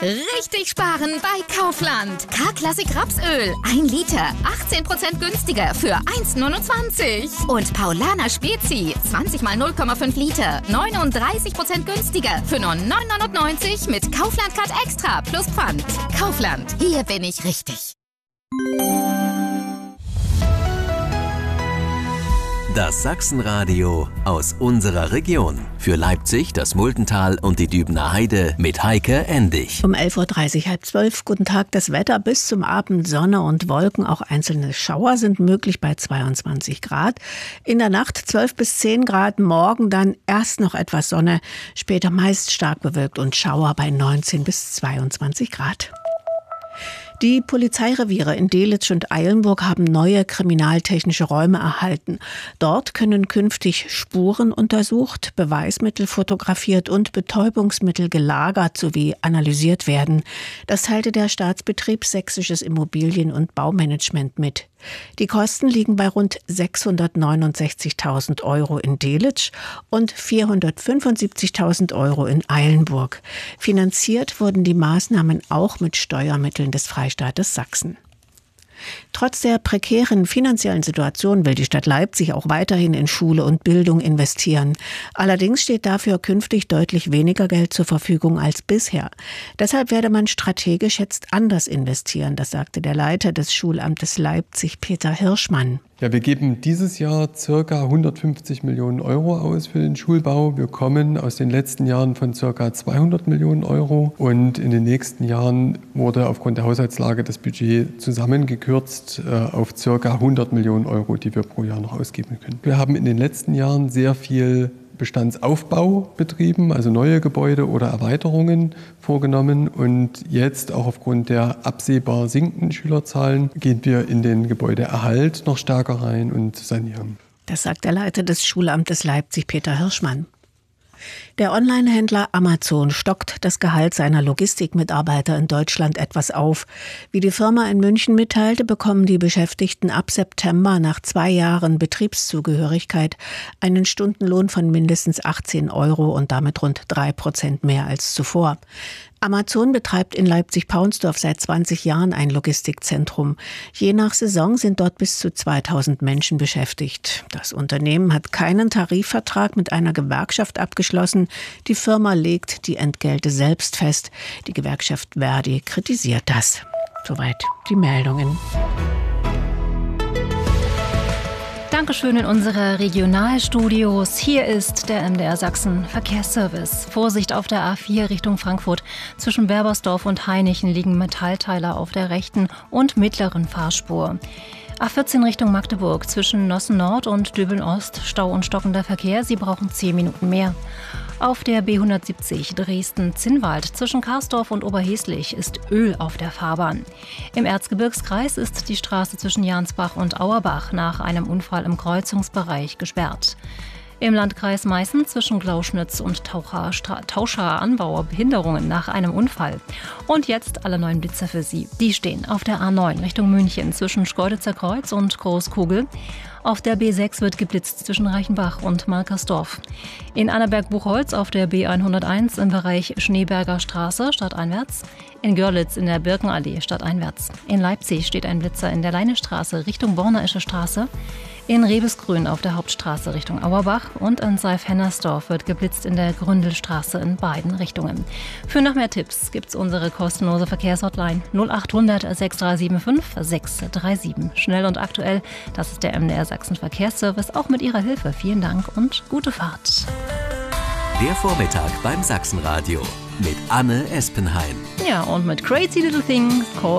Richtig sparen bei Kaufland. K-Klassik Rapsöl. 1 Liter. 18% günstiger für 1,29. Und Paulaner Spezi. 20 mal 0,5 Liter. 39% günstiger für nur 9,99 mit Kaufland Card Extra plus Pfand. Kaufland. Hier bin ich richtig. Das Sachsenradio aus unserer Region. Für Leipzig, das Muldental und die Dübener Heide mit Heike Endig. Um 11.30 Uhr, 11:30. Guten Tag. Das Wetter bis zum Abend, Sonne und Wolken, auch einzelne Schauer sind möglich bei 22 Grad. In der Nacht 12 bis 10 Grad, morgen dann erst noch etwas Sonne, später meist stark bewölkt und Schauer bei 19 bis 22 Grad. Die Polizeireviere in Delitzsch und Eilenburg haben neue kriminaltechnische Räume erhalten. Dort können künftig Spuren untersucht, Beweismittel fotografiert und Betäubungsmittel gelagert sowie analysiert werden. Das teilte der Staatsbetrieb Sächsisches Immobilien- und Baumanagement mit. Die Kosten liegen bei rund 669.000 Euro in Delitzsch und 475.000 Euro in Eilenburg. Finanziert wurden die Maßnahmen auch mit Steuermitteln des Freistaates Sachsen. Trotz der prekären finanziellen Situation will die Stadt Leipzig auch weiterhin in Schule und Bildung investieren. Allerdings steht dafür künftig deutlich weniger Geld zur Verfügung als bisher. Deshalb werde man strategisch jetzt anders investieren, das sagte der Leiter des Schulamtes Leipzig, Peter Hirschmann. Ja, wir geben dieses Jahr ca. 150 Millionen Euro aus für den Schulbau. Wir kommen aus den letzten Jahren von ca. 200 Millionen Euro. Und in den nächsten Jahren wurde aufgrund der Haushaltslage das Budget zusammengekürzt auf ca. 100 Millionen Euro, die wir pro Jahr noch ausgeben können. Wir haben in den letzten Jahren sehr viel Bestandsaufbau betrieben, also neue Gebäude oder Erweiterungen vorgenommen. Und jetzt auch aufgrund der absehbar sinkenden Schülerzahlen gehen wir in den Gebäudeerhalt noch stärker rein und sanieren. Das sagt der Leiter des Schulamtes Leipzig, Peter Hirschmann. Der Online-Händler Amazon stockt das Gehalt seiner Logistikmitarbeiter in Deutschland etwas auf. Wie die Firma in München mitteilte, bekommen die Beschäftigten ab September nach 2 Jahren Betriebszugehörigkeit einen Stundenlohn von mindestens 18 Euro und damit rund 3% mehr als zuvor. Amazon betreibt in Leipzig-Paunsdorf seit 20 Jahren ein Logistikzentrum. Je nach Saison sind dort bis zu 2000 Menschen beschäftigt. Das Unternehmen hat keinen Tarifvertrag mit einer Gewerkschaft abgeschlossen. Die Firma legt die Entgelte selbst fest. Die Gewerkschaft Verdi kritisiert das. Soweit die Meldungen. Dankeschön in unsere Regionalstudios. Hier ist der MDR Sachsen Verkehrsservice. Vorsicht auf der A4 Richtung Frankfurt. Zwischen Berbersdorf und Hainichen liegen Metallteiler auf der rechten und mittleren Fahrspur. A14 Richtung Magdeburg. Zwischen Nossen Nord und Döbeln Ost Stau und stockender Verkehr. Sie brauchen 10 Minuten mehr. Auf der B170 Dresden-Zinnwald zwischen Karsdorf und Oberheslich ist Öl auf der Fahrbahn. Im Erzgebirgskreis ist die Straße zwischen Jansbach und Auerbach nach einem Unfall im Kreuzungsbereich gesperrt. Im Landkreis Meißen zwischen Glauschnitz und Tauscher Anbauer Behinderungen nach einem Unfall. Und jetzt alle neuen Blitzer für Sie. Die stehen auf der A9 Richtung München zwischen Schkeuditzer Kreuz und Großkugel. Auf der B6 wird geblitzt zwischen Reichenbach und Markersdorf. In Annaberg-Buchholz auf der B101 im Bereich Schneeberger Straße stadteinwärts. In Görlitz in der Birkenallee stadteinwärts. In Leipzig steht ein Blitzer in der Leinestraße Richtung Borneische Straße. In Rebesgrün auf der Hauptstraße Richtung Auerbach und in Seif-Hennersdorf wird geblitzt in der Gründelstraße in beiden Richtungen. Für noch mehr Tipps gibt's unsere kostenlose Verkehrshotline 0800 6375 637. Schnell und aktuell, das ist der MDR Sachsen Verkehrsservice, auch mit Ihrer Hilfe. Vielen Dank und gute Fahrt. Der Vormittag beim Sachsenradio mit Anne Espenheim. Ja, und mit Crazy Little Things called